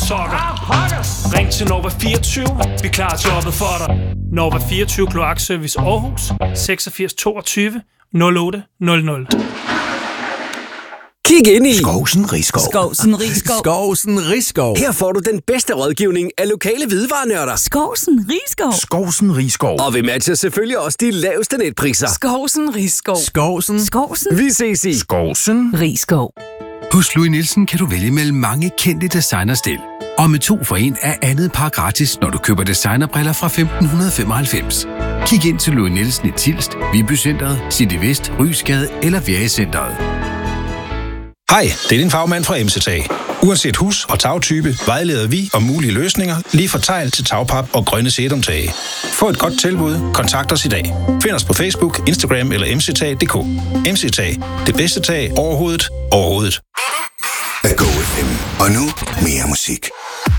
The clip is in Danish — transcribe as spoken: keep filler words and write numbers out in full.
sokker. Ring til Nova fireogtyve, vi er klar til jobbet for dig. Nova fireogtyve Kloakservice Aarhus seksogfirs toogtyve nul otte nul nul. Kig ind i Skovsen Rigskov. Skovsen Rigskov. Skovsen Rigskov. Her får du den bedste rådgivning af lokale hvidevarenørder. Skovsen Rigskov. Skovsen Rigskov. Og vi matcher selvfølgelig også de laveste netpriser. Skovsen Rigskov. Skovsen. Skovsen. Vi ses i Skovsen Rigskov. Hos Louis Nielsen kan du vælge mellem mange kendte designerstil. Og med to for en er andet par gratis, når du køber designerbriller fra femten femoghalvfems. Kig ind til Louis Nielsen i Tilst, Viby Centret, City Vest, Rysgade eller Via Centret. Hej, det er din fagmand fra M C T A. Uanset hus- og tagtype, vejleder vi om mulige løsninger, lige fra tegl til tagpap og grønne sedumtage. Få et godt tilbud, kontakt os i dag. Find os på Facebook, Instagram eller m c t a punktum d k. M C T A, det bedste tag overhovedet, overhovedet. At Go F M. Og nu mere musik.